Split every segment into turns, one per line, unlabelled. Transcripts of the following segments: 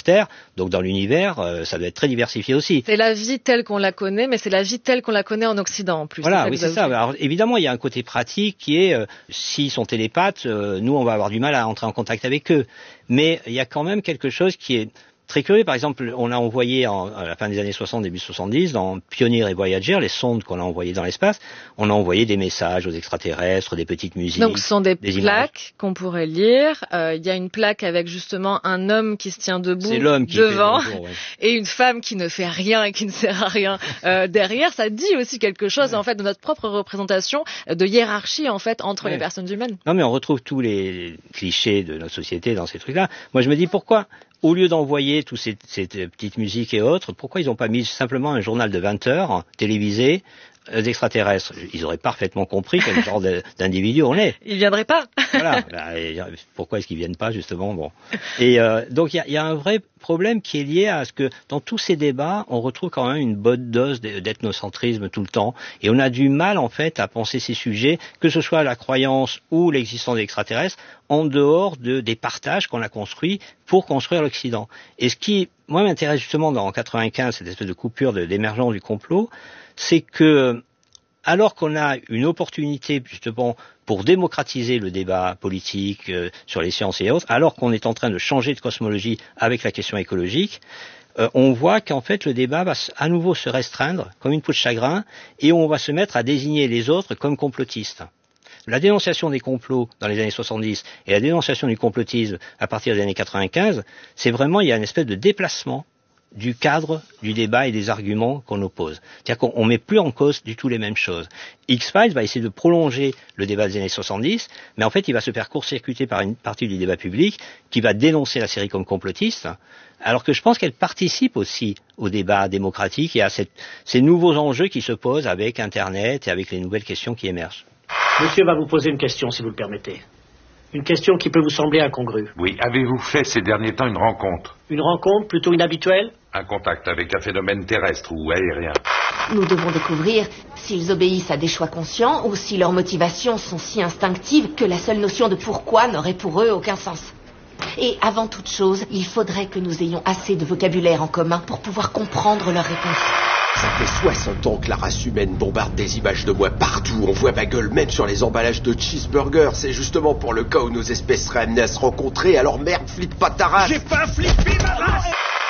Terre, donc dans l'univers, ça doit être très diversifié aussi.
C'est la vie telle qu'on la connaît, mais c'est la vie telle qu'on la connaît en Occident en plus.
Voilà, oui, c'est ça. Alors, évidemment, il y a un côté pratique qui est, s'ils sont télépathes, nous, on va avoir du mal à entrer en contact avec eux. Mais il y a quand même quelque chose qui est très curieux. Par exemple, on a envoyé à la fin des années 60, début 70, dans Pioneer et Voyager, les sondes qu'on a envoyées dans l'espace, on a envoyé des messages aux extraterrestres, des petites musiques.
Donc ce sont des plaques
images
qu'on pourrait lire. Il y a une plaque avec justement un homme qui se tient debout
devant
et une femme qui ne fait rien et qui ne sert à rien derrière. Ça dit aussi quelque chose en fait de notre propre représentation de hiérarchie en fait entre les personnes humaines.
Non mais on retrouve tous les clichés de notre société dans ces trucs-là. Moi je me dis pourquoi au lieu d'envoyer toutes ces petites musiques et autres, pourquoi ils n'ont pas mis simplement un journal de 20 heures télévisé d'extraterrestres? Ils auraient parfaitement compris quel genre d'individu on est.
Ils viendraient pas.
Voilà. Pourquoi est-ce qu'ils viennent pas justement? Bon. Et donc il y a un vrai problème qui est lié à ce que dans tous ces débats, on retrouve quand même une bonne dose d'ethnocentrisme tout le temps, et on a du mal en fait à penser ces sujets, que ce soit la croyance ou l'existence d'extraterrestres, en dehors des partages qu'on a construits pour construire l'Occident. Et ce qui, moi, m'intéresse justement dans 95, cette espèce de coupure d'émergence du complot, c'est que, alors qu'on a une opportunité justement pour démocratiser le débat politique sur les sciences et autres, alors qu'on est en train de changer de cosmologie avec la question écologique, on voit qu'en fait le débat va à nouveau se restreindre comme une peau de chagrin, et on va se mettre à désigner les autres comme complotistes. La dénonciation des complots dans les années 70 et la dénonciation du complotisme à partir des années 95, c'est vraiment, il y a une espèce de déplacement du cadre du débat et des arguments qu'on oppose. C'est-à-dire qu'on ne met plus en cause du tout les mêmes choses. X-Files va essayer de prolonger le débat des années 70, mais en fait il va se faire court-circuiter par une partie du débat public qui va dénoncer la série comme complotiste, alors que je pense qu'elle participe aussi au débat démocratique et à ces nouveaux enjeux qui se posent avec Internet et avec les nouvelles questions qui émergent.
Monsieur va vous poser une question, si vous le permettez. Une question qui peut vous sembler incongrue.
Oui, avez-vous fait ces derniers temps une rencontre?
Une rencontre plutôt inhabituelle?
Un contact avec un phénomène terrestre ou aérien.
Nous devons découvrir s'ils obéissent à des choix conscients ou si leurs motivations sont si instinctives que la seule notion de pourquoi n'aurait pour eux aucun sens. Et avant toute chose, il faudrait que nous ayons assez de vocabulaire en commun pour pouvoir comprendre leurs réponses.
Ça fait 60 ans que la race humaine bombarde des images de moi partout. On voit ma gueule même sur les emballages de cheeseburgers. C'est justement pour le cas où nos espèces seraient amenées à se rencontrer. Alors merde, flippe pas ta race.
J'ai pas flippé ma race.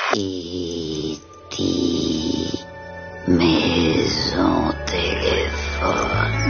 E.T. Maison téléphone.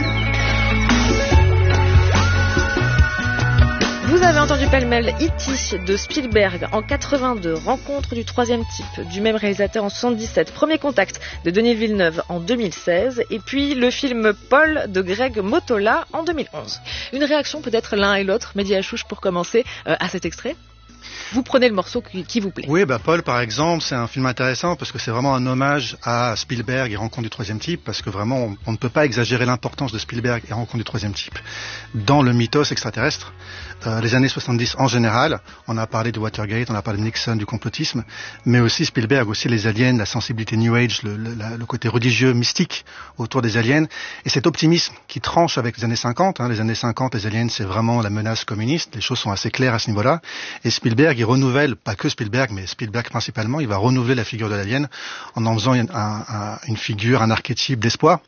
Vous avez entendu pêle-mêle E.T. de Spielberg en 82, Rencontre du troisième type du même réalisateur en 77, Premier contact de Denis Villeneuve en 2016 et puis le film Paul de Greg Mottola en 2011. Une réaction peut-être l'un et l'autre, Mehdi Hachouch pour commencer à cet extrait. Vous prenez le morceau qui vous plaît.
Oui, Paul par exemple, c'est un film intéressant parce que c'est vraiment un hommage à Spielberg et Rencontre du troisième type, parce que vraiment on ne peut pas exagérer l'importance de Spielberg et Rencontre du troisième type dans le mythos extraterrestre. Les années 70 en général, on a parlé de Watergate, on a parlé de Nixon, du complotisme, mais aussi Spielberg, aussi les aliens, la sensibilité New Age, le côté religieux, mystique autour des aliens, et cet optimisme qui tranche avec les années 50. Les années 50, les aliens, c'est vraiment la menace communiste, les choses sont assez claires à ce niveau-là, et Spielberg, il renouvelle, pas que Spielberg, mais Spielberg principalement, il va renouveler la figure de l'alien en faisant une figure, un archétype d'espoir,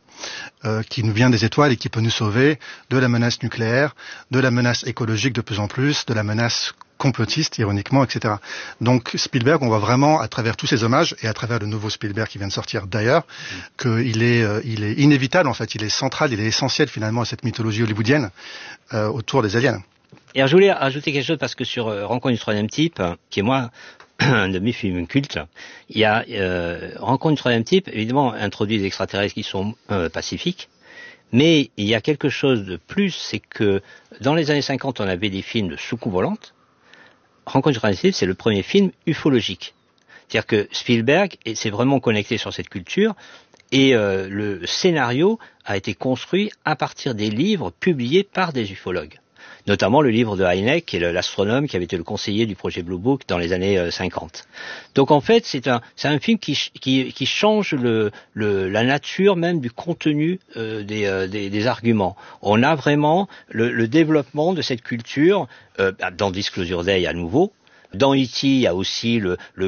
qui nous vient des étoiles et qui peut nous sauver de la menace nucléaire, de la menace écologique de plus en plus, de la menace complotiste, ironiquement, etc. Donc Spielberg, on voit vraiment à travers tous ces hommages et à travers le nouveau Spielberg qui vient de sortir d'ailleurs, qu'il est inévitable en fait, il est central, il est essentiel finalement à cette mythologie hollywoodienne autour des aliens.
Et alors, je voulais ajouter quelque chose parce que sur Rencontre du troisième type, qui est moi un de mes films cultes, il y a Rencontre du troisième type, évidemment introduit des extraterrestres qui sont pacifiques, mais il y a quelque chose de plus, c'est que dans les années 50, on avait des films de soucoupes volantes. Rencontre du troisième type, c'est le premier film ufologique. C'est-à-dire que Spielberg s'est vraiment connecté sur cette culture, et le scénario a été construit à partir des livres publiés par des ufologues. Notamment le livre de Hynek, qui est l'astronome qui avait été le conseiller du projet Blue Book dans les années 50. Donc en fait, c'est un film qui change la nature même du contenu des arguments. On a vraiment le développement de cette culture dans Disclosure Day à nouveau. Dans E.T., il y a aussi le